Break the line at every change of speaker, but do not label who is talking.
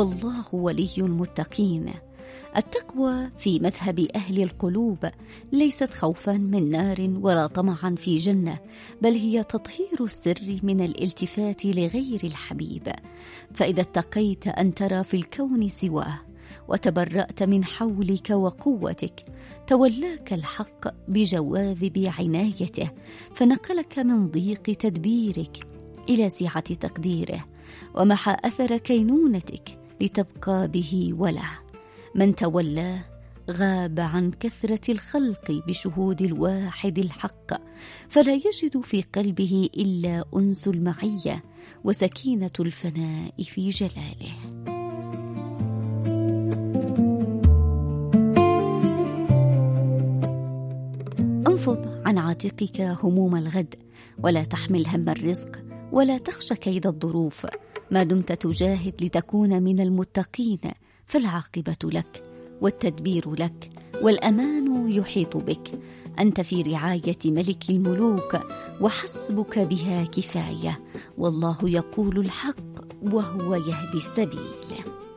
والله ولي المتقين. التقوى في مذهب أهل القلوب ليست خوفا من نار ولا طمعا في جنة، بل هي تطهير السر من الالتفات لغير الحبيب. فإذا اتقيت أن ترى في الكون سواه وتبرأت من حولك وقوتك، تولاك الحق بجواذب عنايته، فنقلك من ضيق تدبيرك إلى سعة تقديره، ومحى أثر كينونتك لتبقى به وله. من تولاه غاب عن كثرة الخلق بشهود الواحد الحق، فلا يجد في قلبه إلا أنس المعية وسكينة الفناء في جلاله. انفض عن عاتقك هموم الغد، ولا تحمل هم الرزق، ولا تخشى كيد الظروف. ما دمت تجاهد لتكون من المتقين، فالعاقبة لك والتدبير لك والأمان يحيط بك. أنت في رعاية ملك الملوك، وحسبك بها كفاية، والله يقول الحق وهو يهدي السبيل.